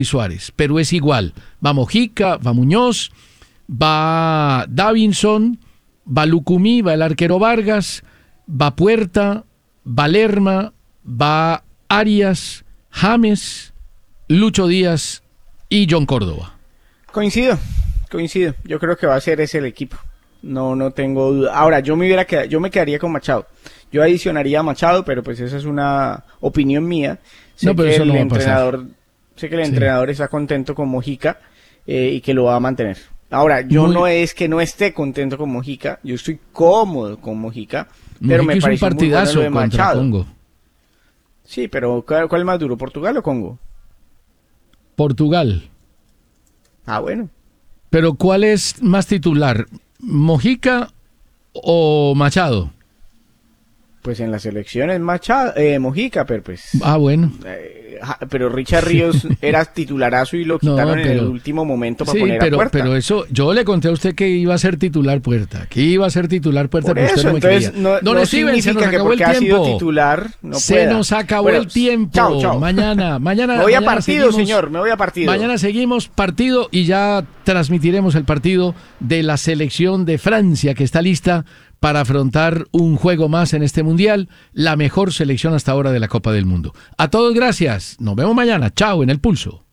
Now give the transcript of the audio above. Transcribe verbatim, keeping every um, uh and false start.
Suárez, pero es igual. Va Mojica, va Muñoz, va Davinson, va Lucumí, va el arquero Vargas, va Puerta, va Lerma, va Arias, James, Lucho Díaz y John Córdoba. Coincido, coincido. Yo creo que va a ser ese el equipo. No, no tengo duda. Ahora, yo me hubiera quedado, yo me quedaría con Machado. Yo adicionaría a Machado, pero pues esa es una opinión mía. Sé No, pero que eso el no va a entrenador, pasar. sé que el Sí. entrenador está contento con Mojica eh, y que lo va a mantener. Ahora, yo Muy- no es que no esté contento con Mojica, yo estoy cómodo con Mojica, pero Mojica me hizo un pareció muy bueno partidazo lo de contra Machado. Congo. Sí, pero ¿cuál, cuál es más duro, Portugal o Congo? Portugal. Ah, bueno. Pero ¿cuál es más titular? ¿Mojica o Machado? Pues en las elecciones Machado, eh, Mojica, pero pues... Ah, bueno. eh, ja- pero Richard Ríos era titularazo y lo No, quitaron en el pero- último momento para Sí, poner a pero, Puerta. pero eso, yo le conté a usted que iba a ser titular Puerta, que iba a ser titular Puerta, Por pero usted eso, no me entonces creía. no, Don no Steven, se nos significa que acabó el porque ha sido tiempo. titular no Se pueda. nos acabó Bueno, el tiempo. Chao, chao. Mañana, mañana. Me voy a mañana partido, seguimos- señor, me voy a partido. Mañana seguimos partido y ya transmitiremos el partido de la selección de Francia que está lista para afrontar un juego más en este mundial, la mejor selección hasta ahora de la Copa del Mundo. A todos gracias. Nos vemos mañana. Chao en el Pulso.